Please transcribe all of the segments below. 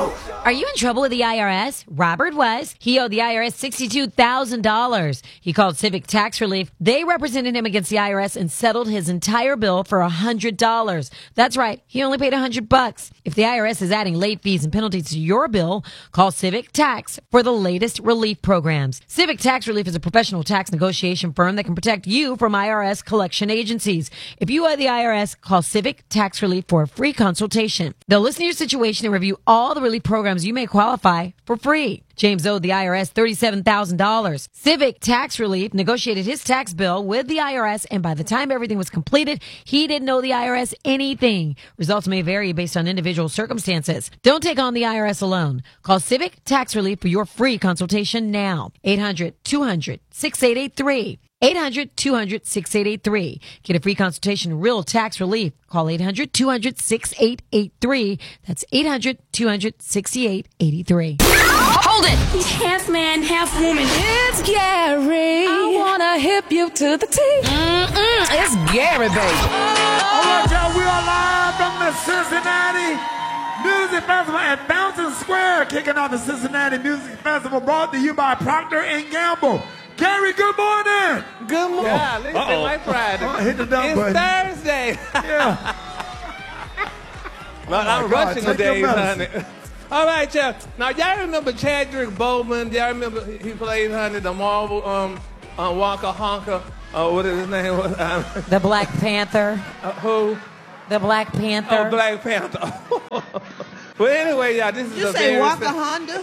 Are you in trouble with the IRS? Robert was. He owed the IRS $62,000. He called Civic Tax Relief. They represented him against the IRS and settled his entire bill for $100. That's right. He only paid $100. If the IRS is adding late fees and penalties to your bill, call Civic Tax for the latest relief programs. Civic Tax Relief is a professional tax negotiation firm that can protect you from IRS collection agencies. If you owe the IRS, call Civic Tax Relief for a free consultation. They'll listen to your situation and review all the relief programs you may qualify for free. James owed the IRS $37,000. Civic Tax Relief negotiated his tax bill with the IRS, and by the time everything was completed, he didn't owe the IRS anything. Results may vary based on individual circumstances. Don't take on the IRS alone. Call Civic Tax Relief for your free consultation now. 800-200-6883. 800-200-6883. Get a free consultation, real tax relief. Call 800-200-6883. That's 800-200-6883. Hold it! He's half man, half woman. It's Gary. I wanna hip you to the T. It's Gary, baby. All right, y'all, we are live from the Cincinnati Music Festival at Fountain Square, kicking off the Cincinnati Music Festival, brought to you by Procter & Gamble. Gary, good morning. Good morning. Yeah, at least it's like Friday. Hit the dumb button. It's Thursday. Yeah. Well, I'm rushing today, honey. All right, y'all. Now, y'all remember Chadwick Boseman? Y'all remember he played, honey, the Marvel Wonka Honka? What is his name? The Black Panther. Who? The Black Panther. Oh, Black Panther. Well, anyway, y'all, this is you a say very... Wonka Honda?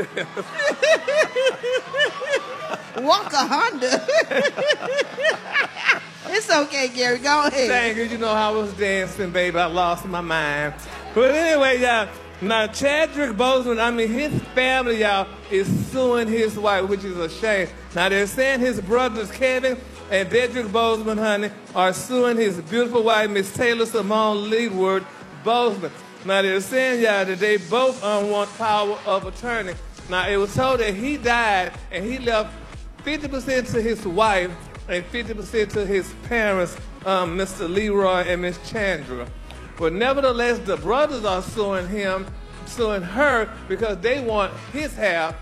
Wonka Honda. It's okay, Gary. Go ahead. Thank you. You know how I was dancing, baby. I lost my mind. But anyway, y'all, now Chadwick Boseman, I mean, his family, y'all, is suing his wife, which is a shame. Now, they're saying his brothers, Kevin and Dedrick Boseman, honey, are suing his beautiful wife, Miss Taylor Simone Leadward Boseman. Now, they're saying, y'all, that they both want power of attorney. Now, it was told that he died and he left 50% to his wife and 50% to his parents, Mr. Leroy and Miss Chandra. But nevertheless, the brothers are suing her because they want his half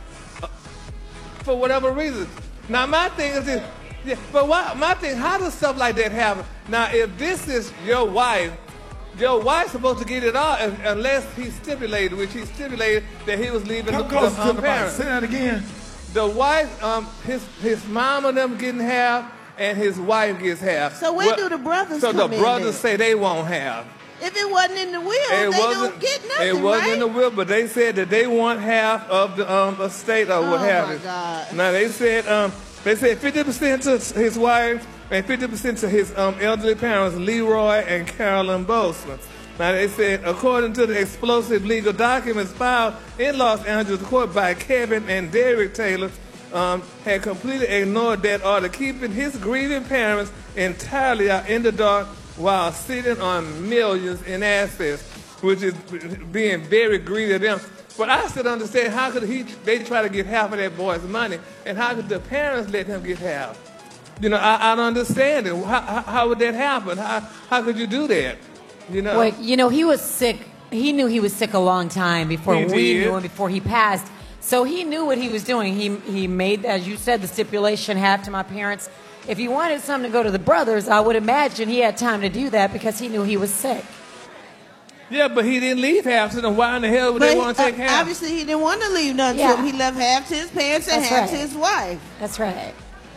for whatever reason. Now, my thing is this, my thing, how does stuff like that happen? Now, if this is your wife's supposed to get it all unless he stipulated, which he stipulated that he was leaving the parents. Say that again. The wife, his mom and them getting half, and his wife gets half. So where do the brothers come in? So the brothers say they won't have. If it wasn't in the will, they don't get nothing, It wasn't right? in the will, but they said that they want half of the estate or what have you. Oh, my God. Now, they said 50% to his wife and 50% to his elderly parents, Leroy and Carolyn Boseman. Now, they said, according to the explosive legal documents filed in Los Angeles court by Kevin and Derek Taylor, had completely ignored that order, keeping his grieving parents entirely out in the dark while sitting on millions in assets, which is being very greedy of them. But I still understand, how could they try to get half of that boy's money, and how could the parents let him get half? You know, I don't understand it. How would that happen? How could you do that? You know? Well, you know, he was sick. He knew he was sick a long time before we knew him, before he passed. So he knew what he was doing. He made, as you said, the stipulation, half to my parents. If he wanted something to go to the brothers, I would imagine he had time to do that because he knew he was sick. Yeah, but he didn't leave half to them. Why in the hell would they want to take half? Obviously, he didn't want to leave nothing to him. He left half to his parents and half to his wife. That's right.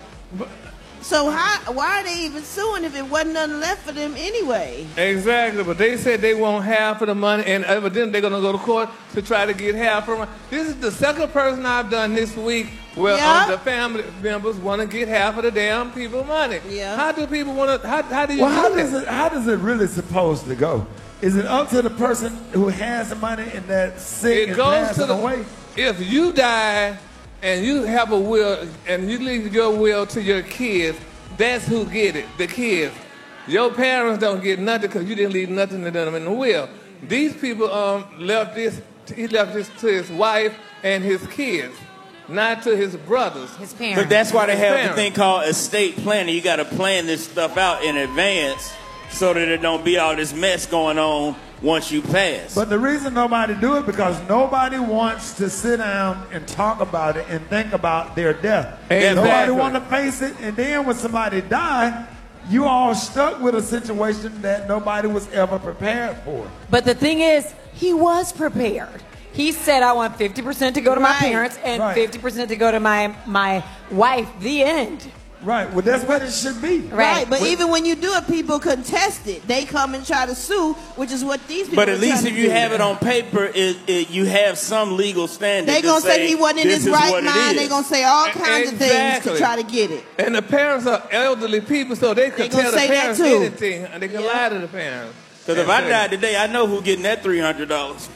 So why are they even suing if it wasn't nothing left for them anyway? Exactly, but they said they want half of the money, and evidently they're going to go to court to try to get half from. This is the second person I've done this week where the family members want to get half of the damn people money. Yeah. How do people want to? How do you? Well, do that? how does it really supposed to go? Is it up to the person who has the money and that's sick and passing away? If you die and you have a will and you leave your will to your kids, that's who get it, the kids. Your parents don't get nothing because you didn't leave nothing to them in the will. These people he left this to his wife and his kids, not to his brothers. His parents. But that's why they have a thing called estate planning. You got to plan this stuff out in advance so that it don't be all this mess going on once you pass. But the reason nobody do it because nobody wants to sit down and talk about it and think about their death. Exactly. Nobody want to face it, and then when somebody die, you all stuck with a situation that nobody was ever prepared for. But the thing is, he was prepared. He said, I want 50% to go to my parents and 50% to go to my wife. The end. Right. Well, that's what it should be. Right. But even when you do it, people contest it. They come and try to sue, which is what these people But at least if you have it on paper, you have some legal standing. They're going to say he wasn't in his right mind. They're going to say all kinds of things to try to get it. And the parents are elderly people, so they could tell the parents anything, and they can lie to the parents. Because if I die today, I know who's getting that $300.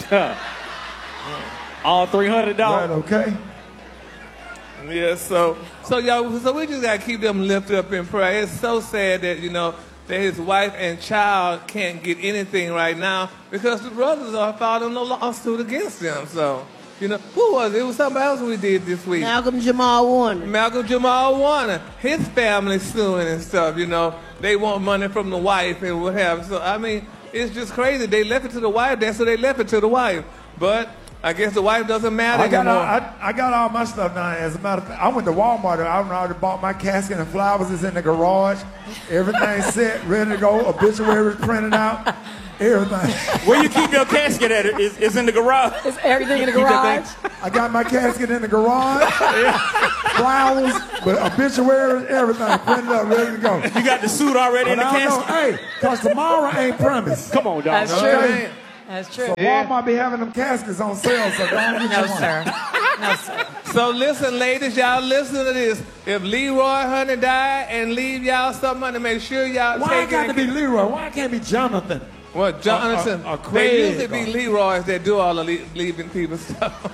All $300. Right, okay. Yeah, so y'all, so we just gotta keep them lifted up in prayer. It's so sad that that his wife and child can't get anything right now because the brothers are filing a lawsuit against them. So who was it? It was somebody else we did this week. Malcolm Jamal Warner. His family suing and stuff. They want money from the wife and what have you. So I mean, it's just crazy. They left it to the wife. That's so they left it to the wife. But I guess the wife doesn't matter anymore. I got all my stuff now. As a matter of fact, I went to Walmart. I already bought my casket and flowers. It's in the garage. Everything's set, ready to go. Obituaries printed out. Everything. Where you keep your casket at? It's in the garage. Is everything in the garage? I got my casket in the garage. Flowers, but obituaries, everything printed up, ready to go. You got the suit already in the casket? Hey, because tomorrow ain't premise. Come on, dog. That's true. That's true. So Walmart be having them caskets on sale, so don't get No, sir. No, sir. So listen, ladies, y'all listen to this. If Leroy Honey died and leave y'all some money, make sure y'all Why take it got to be Leroy? Why can't it be Jonathan? Well, Jonathan, Craig, they usually be Leroy's that do all the leaving people stuff.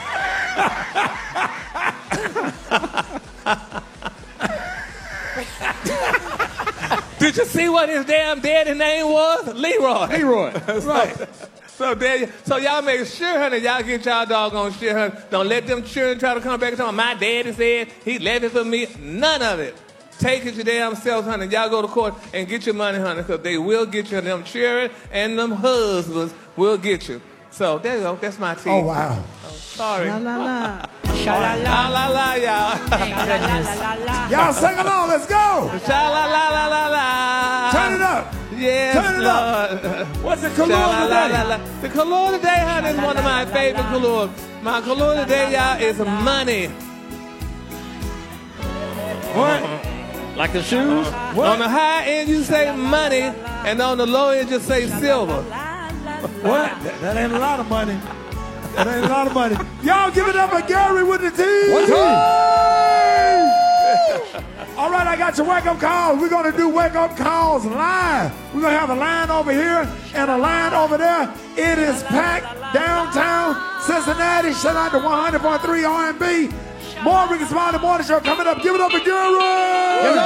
Did you see what his damn daddy name was? Leroy. That's right. So y'all make sure, honey, y'all get y'all doggone shit, honey. Don't let them children try to come back and tell me, my daddy said he left it for me. None of it. Take it your damn selves, honey. Y'all go to court and get your money, honey, because they will get you. Them children and them husbands will get you. So there you go. That's my tea. Oh, wow. Sorry. La la la. Sha-la-la-la-la, y'all. Y'all sing along. Let's go. Sha-la-la-la-la-la. Turn it up. Yes, Turn it Lord. up. What's the color today? The color today, honey, is one of my favorite colors. My color today, y'all, is money. What? Like the shoes? What? On the high end, you say money, and on the low end, you say silver. What? That ain't a lot of money. That ain't a lot of money. Y'all give it up for Gary with the T. What's All right, I got your wake-up calls. We're going to do wake-up calls live. We're going to have a line over here and a line over there. It is packed downtown Cincinnati. Shout out to 100.3 R&B. More Rickey Smiley Morning Show coming up. Give it up for Gary.